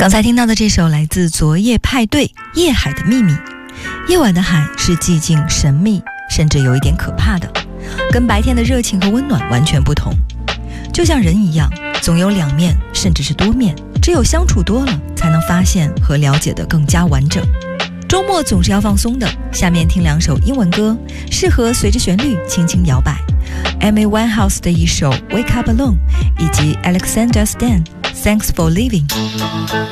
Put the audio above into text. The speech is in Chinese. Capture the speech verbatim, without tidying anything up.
刚才听到的这首来自昨夜派对《夜海的秘密》。夜晚的海是寂静、神秘，甚至有一点可怕的，跟白天的热情和温暖完全不同。就像人一样，总有两面，甚至是多面，只有相处多了，才能发现和了解得更加完整。周末总是要放松的，下面听两首英文歌，适合随着旋律轻轻摇摆。Amy Winehouse 的一首《Wake Up Alone》，以及 Alexander Stan《Thanks for Living》。